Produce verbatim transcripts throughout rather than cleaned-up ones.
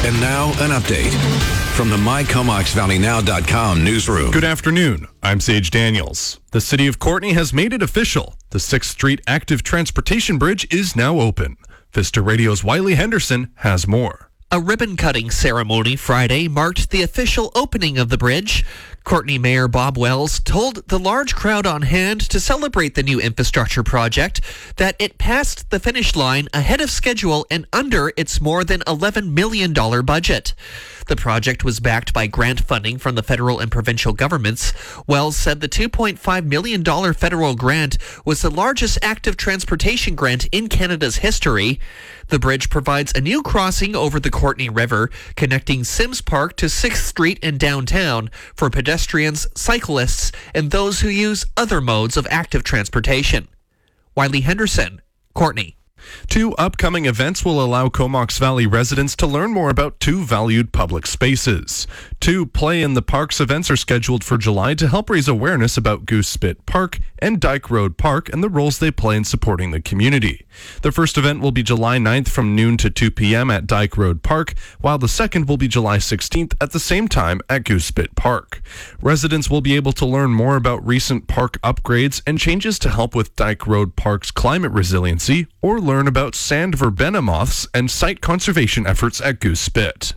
And now an update from the my comox valley now dot com newsroom. Good afternoon. I'm Sage Daniels. The city of Courtenay has made it official. The sixth Street Active Transportation Bridge is now open. Vista Radio's Wiley Henderson has more. A ribbon-cutting ceremony Friday marked the official opening of the bridge. Courtenay Mayor Bob Wells told the large crowd on hand to celebrate the new infrastructure project that it passed the finish line ahead of schedule and under its more than eleven million dollars budget. The project was backed by grant funding from the federal and provincial governments. Wells said the two point five million dollars federal grant was the largest active transportation grant in Canada's history. The bridge provides a new crossing over the Courtenay River, connecting Sims Park to sixth Street in downtown for pedestrians, cyclists, and those who use other modes of active transportation. Wiley Henderson, Courtenay. Two upcoming events will allow Comox Valley residents to learn more about two valued public spaces. Two Play in the Parks events are scheduled for July to help raise awareness about Goose Spit Park and Dyke Road Park and the roles they play in supporting the community. The first event will be July ninth from noon to two p.m. at Dyke Road Park, while the second will be July sixteenth at the same time at Goose Spit Park. Residents will be able to learn more about recent park upgrades and changes to help with Dyke Road Park's climate resiliency, or learn about sand verbena moths and site conservation efforts at Goose Spit.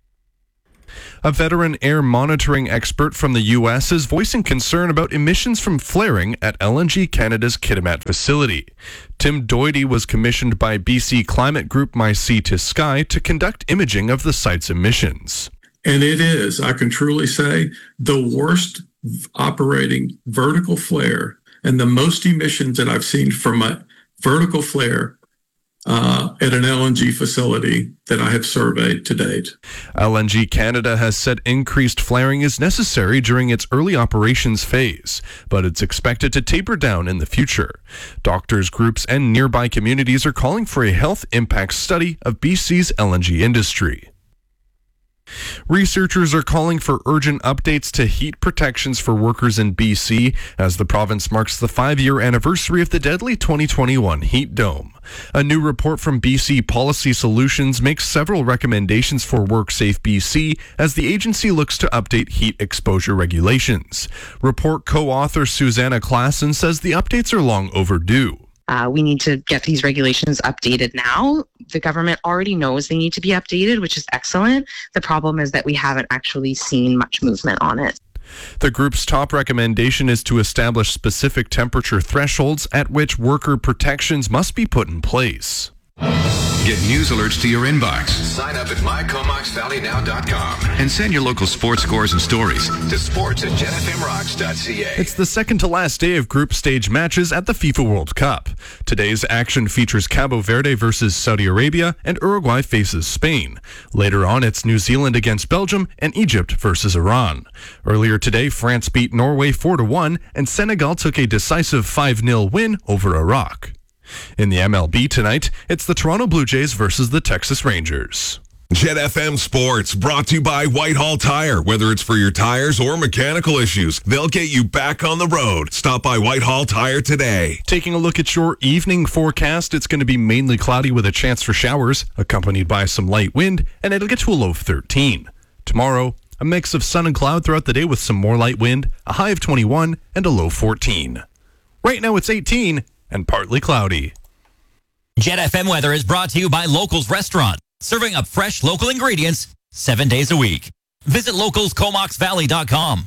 A veteran air monitoring expert from the U S is voicing concern about emissions from flaring at L N G Canada's Kitimat facility. Tim Doity was commissioned by B C climate group My Sea to Sky to conduct imaging of the site's emissions. And it is, I can truly say, the worst operating vertical flare and the most emissions that I've seen from a vertical flare Uh, at an L N G facility that I have surveyed to date. L N G Canada has said increased flaring is necessary during its early operations phase, but it's expected to taper down in the future. Doctors, groups, and nearby communities are calling for a health impact study of B C's L N G industry. Researchers are calling for urgent updates to heat protections for workers in B C as the province marks the five-year anniversary of the deadly twenty twenty-one heat dome. A new report from B C Policy Solutions makes several recommendations for WorkSafe B C as the agency looks to update heat exposure regulations. Report co-author Susanna Klassen says the updates are long overdue. Uh, we need to get these regulations updated now. The government already knows they need to be updated, which is excellent. The problem is that we haven't actually seen much movement on it. The group's top recommendation is to establish specific temperature thresholds at which worker protections must be put in place. Get news alerts to your inbox. Sign up at my comox valley now dot com and send your local sports scores and stories to sports at jet f m rocks dot c a. It's the second to last day of group stage matches at the FIFA World Cup. Today's action features Cabo Verde versus Saudi Arabia and Uruguay faces Spain. Later on, it's New Zealand against Belgium and Egypt versus Iran. Earlier today, France beat Norway four to one and Senegal took a decisive five nil win over Iraq. In the M L B tonight, it's the Toronto Blue Jays versus the Texas Rangers. Jet F M Sports, brought to you by Whitehall Tire. Whether it's for your tires or mechanical issues, they'll get you back on the road. Stop by Whitehall Tire today. Taking a look at your evening forecast, it's going to be mainly cloudy with a chance for showers, accompanied by some light wind, and it'll get to a low of thirteen. Tomorrow, a mix of sun and cloud throughout the day with some more light wind, a high of twenty-one, and a low fourteen. Right now it's eighteen and partly cloudy. Jet F M weather is brought to you by Locals Restaurant, serving up fresh local ingredients seven days a week. Visit locals comox valley dot com.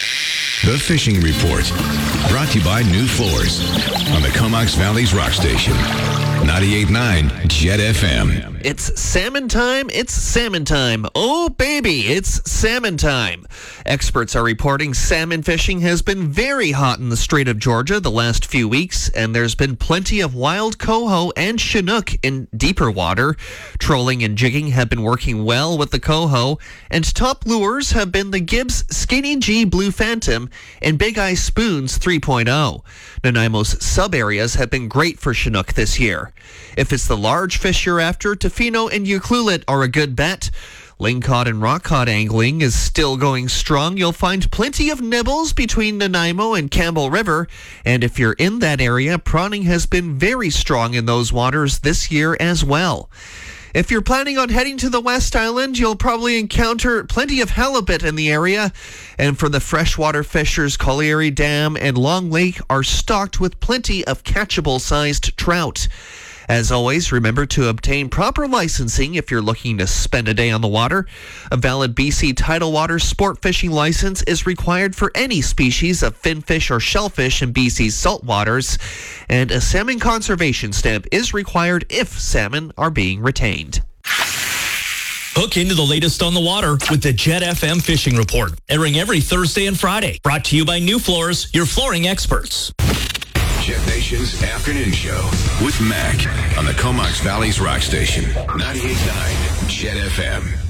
The Fishing Report, brought to you by New Floors on the Comox Valley's Rock Station, ninety-eight point nine Jet F M. It's salmon time. It's salmon time. Oh, baby, it's salmon time. Experts are reporting salmon fishing has been very hot in the Strait of Georgia the last few weeks, and there's been plenty of wild coho and chinook in deeper water. Trolling and jigging have been working well with the coho, and top lures have been the Gibbs Skinny G Blue Phantom and Big Eye Spoons three point oh. Nanaimo's sub-areas have been great for chinook this year. If it's the large fish you're after, Tofino and Ucluelet are a good bet. Lingcod and rockcod angling is still going strong. You'll find plenty of nibbles between Nanaimo and Campbell River. And if you're in that area, prawning has been very strong in those waters this year as well. If you're planning on heading to the West Island, you'll probably encounter plenty of halibut in the area. And from the freshwater fishers, Colliery Dam and Long Lake are stocked with plenty of catchable-sized trout. As always, remember to obtain proper licensing if you're looking to spend a day on the water. A valid B C tidal water sport fishing license is required for any species of finfish or shellfish in B C's salt waters, and a salmon conservation stamp is required if salmon are being retained. Hook into the latest on the water with the Jet F M Fishing Report, airing every Thursday and Friday. Brought to you by New Floors, your flooring experts. Jet Nation's Afternoon Show with Mac on the Comox Valley's Rock Station, ninety-eight point nine Jet F M.